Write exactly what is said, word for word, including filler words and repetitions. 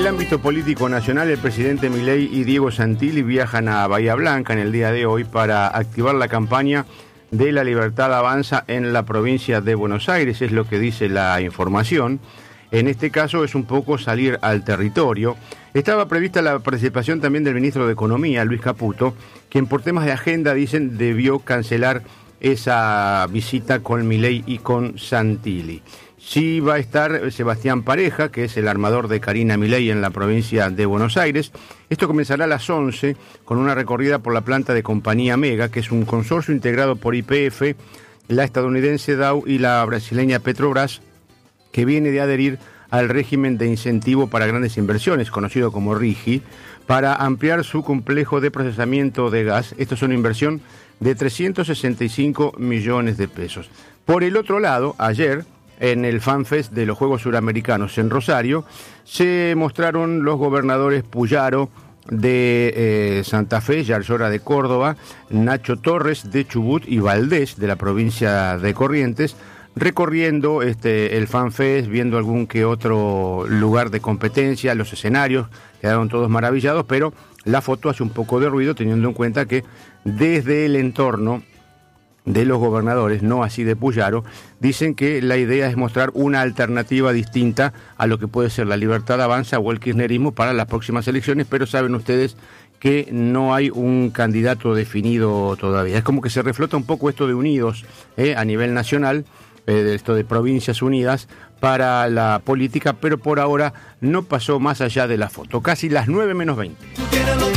ámbito político nacional, el presidente Milei y Diego Santilli viajan a Bahía Blanca en el día de hoy para activar la campaña de La Libertad Avanza en la provincia de Buenos Aires, es lo que dice la información. En este caso es un poco salir al territorio. Estaba prevista la participación también del ministro de Economía, Luis Caputo, quien por temas de agenda, dicen, debió cancelar esa visita con Milei y con Santilli. Sí va a estar Sebastián Pareja, que es el armador de Karina Milei en la provincia de Buenos Aires. Esto comenzará a las once con una recorrida por la planta de Compañía Mega, que es un consorcio integrado por Y P F, la estadounidense Dow y la brasileña Petrobras, que viene de adherir al régimen de incentivo para grandes inversiones, conocido como RIGI, para ampliar su complejo de procesamiento de gas. Esto es una inversión de trescientos sesenta y cinco millones de pesos. Por el otro lado, ayer, en el FanFest de los Juegos Suramericanos en Rosario, se mostraron los gobernadores Puyaro de eh, Santa Fe, Yarlora de Córdoba, Nacho Torres de Chubut y Valdés de la provincia de Corrientes, recorriendo este, el FanFest, viendo algún que otro lugar de competencia, los escenarios, quedaron todos maravillados, pero la foto hace un poco de ruido teniendo en cuenta que desde el entorno de los gobernadores, no así de Puyaro, dicen que la idea es mostrar una alternativa distinta a lo que puede ser La Libertad Avanza o el kirchnerismo para las próximas elecciones, pero saben ustedes que no hay un candidato definido todavía. Es como que se reflota un poco esto de unidos eh, a nivel nacional, eh, de esto de provincias unidas para la política, pero por ahora no pasó más allá de la foto. Casi las nueve menos veinte.